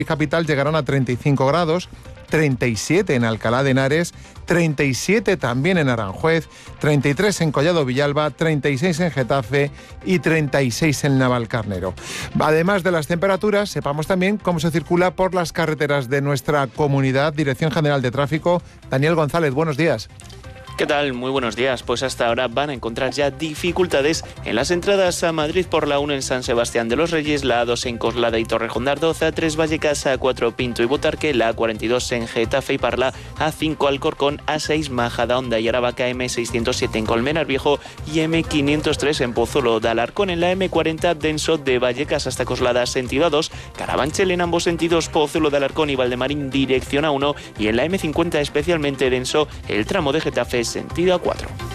capital llegarán a 35 grados, 37 en Alcalá de Henares, 37 también en Aranjuez, 33 en Collado Villalba, 36 en Getafe y 36 en Navalcarnero. Además de las temperaturas, sepamos también cómo se circula por las carreteras de nuestra comunidad. Dirección General de Tráfico, Daniel González, buenos días. ¿Qué tal? Muy buenos días. Pues hasta ahora van a encontrar ya dificultades en las entradas a Madrid por la 1 en San Sebastián de los Reyes, la A2 en Coslada y Torrejón de Ardoz, A3 Vallecas, A4 Pinto y Botarque, la A42 en Getafe y Parla, A5 Alcorcón, A6 Majadahonda y Aravaca, M607 en Colmenar Viejo y M503 en Pozuelo de Alarcón. En la M40 Denso de Vallecas hasta Coslada sentido A2, Carabanchel en ambos sentidos, Pozuelo de Alarcón y Valdemarín dirección A1, y en la M50 especialmente denso el tramo de Getafe sentido A4.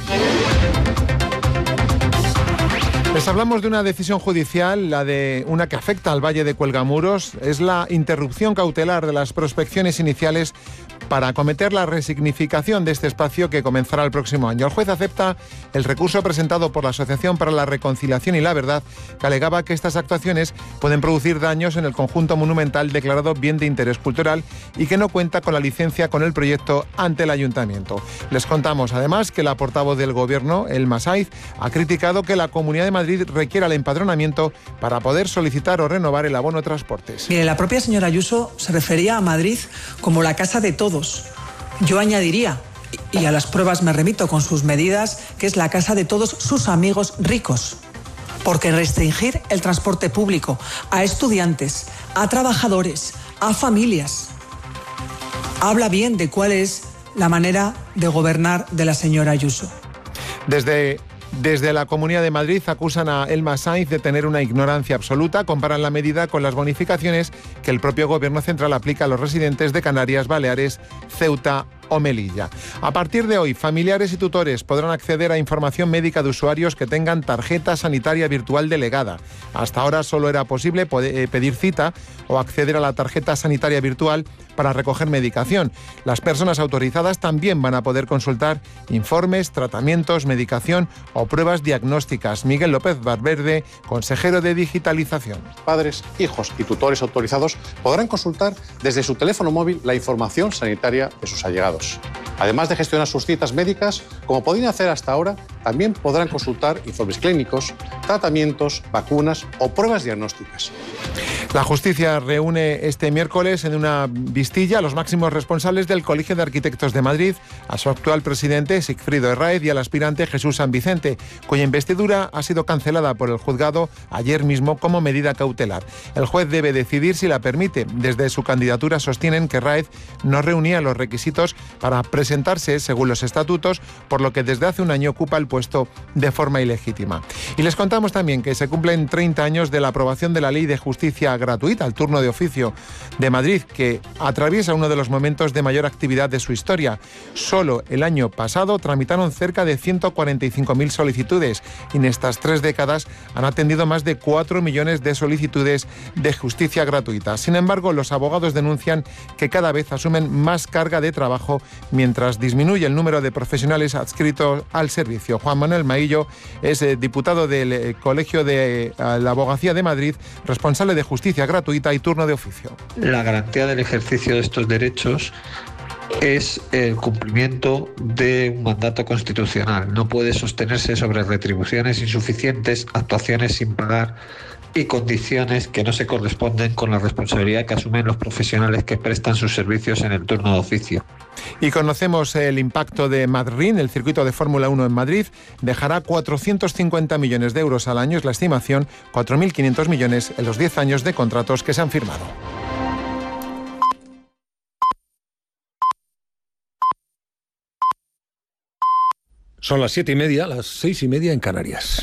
Les hablamos de una decisión judicial, la de una que afecta al Valle de Cuelgamuros. Es la interrupción cautelar de las prospecciones iniciales para acometer la resignificación de este espacio que comenzará el próximo año. El juez acepta el recurso presentado por la Asociación para la Reconciliación y la Verdad, que alegaba que estas actuaciones pueden producir daños en el conjunto monumental declarado bien de interés cultural y que no cuenta con la licencia con el proyecto ante el Ayuntamiento. Les contamos además que la portavoz del Gobierno, Elma Saiz, ha criticado que la Comunidad de Madrid requiera el empadronamiento para poder solicitar o renovar el abono transportes. Mire, la propia señora Ayuso se refería a Madrid como la casa de todos. Yo añadiría, y a las pruebas me remito con sus medidas, que es la casa de todos sus amigos ricos. Porque restringir el transporte público a estudiantes, a trabajadores, a familias, habla bien de cuál es la manera de gobernar de la señora Ayuso. Desde la Comunidad de Madrid acusan a Elma Saiz de tener una ignorancia absoluta, comparan la medida con las bonificaciones que el propio Gobierno central aplica a los residentes de Canarias, Baleares, Ceuta o Melilla. A partir de hoy, familiares y tutores podrán acceder a información médica de usuarios que tengan tarjeta sanitaria virtual delegada. Hasta ahora solo era posible pedir cita o acceder a la tarjeta sanitaria virtual para recoger medicación. Las personas autorizadas también van a poder consultar informes, tratamientos, medicación o pruebas diagnósticas. Miguel López Valverde, consejero de Digitalización. Padres, hijos y tutores autorizados podrán consultar desde su teléfono móvil la información sanitaria de sus allegados. Además de gestionar sus citas médicas, como podían hacer hasta ahora, también podrán consultar informes clínicos, tratamientos, vacunas o pruebas diagnósticas. La justicia reúne este miércoles en una vistilla a los máximos responsables del Colegio de Arquitectos de Madrid, a su actual presidente Sigfrido Herráez y al aspirante Jesús San Vicente, cuya investidura ha sido cancelada por el juzgado ayer mismo como medida cautelar. El juez debe decidir si la permite. Desde su candidatura sostienen que Herráez no reunía los requisitos para presentarse según los estatutos, por lo que desde hace un año ocupa el puesto de forma ilegítima. Y les contamos también que se cumplen 30 años de la aprobación de la Ley de Justicia Gratuita, el turno de oficio de Madrid, que atraviesa uno de los momentos de mayor actividad de su historia. Solo el año pasado tramitaron cerca de 145.000 solicitudes y en estas 3 décadas han atendido más de 4 millones de solicitudes de justicia gratuita. Sin embargo, los abogados denuncian que cada vez asumen más carga de trabajo mientras disminuye el número de profesionales adscritos al servicio. Juan Manuel Maillo es diputado del Colegio de la Abogacía de Madrid, responsable de justicia gratuita y turno de oficio. La garantía del ejercicio de estos derechos es el cumplimiento de un mandato constitucional. No puede sostenerse sobre retribuciones insuficientes, actuaciones sin pagar y condiciones que no se corresponden con la responsabilidad que asumen los profesionales que prestan sus servicios en el turno de oficio. Y conocemos el impacto de Madrid, el circuito de Fórmula 1 en Madrid. Dejará 450 millones de euros al año, es la estimación, 4.500 millones en los 10 años de contratos que se han firmado. Son las 7:30, las 6:30 en Canarias.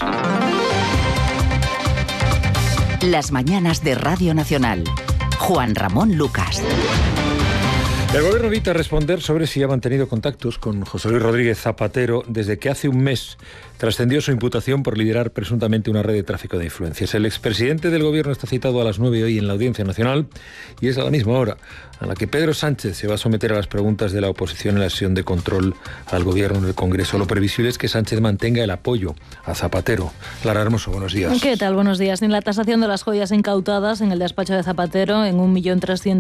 Las mañanas de Radio Nacional. Juan Ramón Lucas. El Gobierno evita responder sobre si ha mantenido contactos con José Luis Rodríguez Zapatero desde que hace un mes trascendió su imputación por liderar presuntamente una red de tráfico de influencias. El expresidente del Gobierno está citado a las 9 hoy en la Audiencia Nacional y es a la misma hora a la que Pedro Sánchez se va a someter a las preguntas de la oposición en la sesión de control al Gobierno en el Congreso. Lo previsible es que Sánchez mantenga el apoyo a Zapatero. Lara Hermoso, buenos días. ¿Qué tal? Buenos días. En la tasación de las joyas incautadas en el despacho de Zapatero en 1.300.000